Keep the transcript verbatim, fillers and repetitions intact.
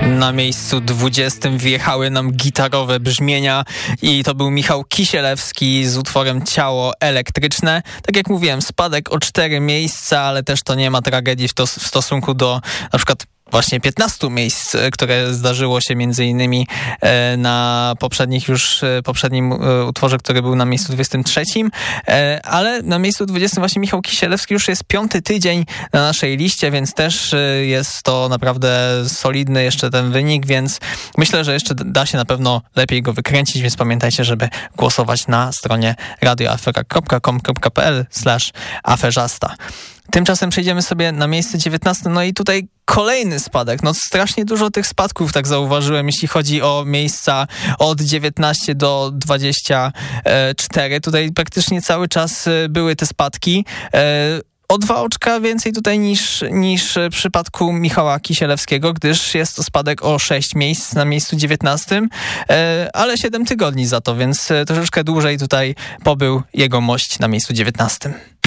Na miejscu dwudziestym wjechały nam gitarowe brzmienia i to był Michał Kisielewski z utworem Ciało Elektryczne. Tak jak mówiłem, spadek o cztery miejsca, ale też to nie ma tragedii w, to, w stosunku do na przykład właśnie piętnastu miejsc, które zdarzyło się między innymi na poprzednich już, poprzednim utworze, który był na miejscu dwudziestym trzecim, ale na miejscu dwudziestym właśnie Michał Kisielewski już jest piąty tydzień na naszej liście, więc też jest to naprawdę solidny jeszcze ten wynik, więc myślę, że jeszcze da się na pewno lepiej go wykręcić, więc pamiętajcie, żeby głosować na stronie radioafera kropka com kropka pl slash aferzasta. Tymczasem przejdziemy sobie na miejsce dziewiętnaste, no i tutaj kolejny spadek. No strasznie dużo tych spadków, tak zauważyłem, jeśli chodzi o miejsca od dziewiętnaście do dwudziestu czterech. Tutaj praktycznie cały czas były te spadki. O dwa oczka więcej tutaj niż, niż w przypadku Michała Kisielewskiego, gdyż jest to spadek o sześć miejsc na miejscu dziewiętnastym, ale siedem tygodni za to, więc troszeczkę dłużej tutaj pobył jego mość na miejscu dziewiętnastym.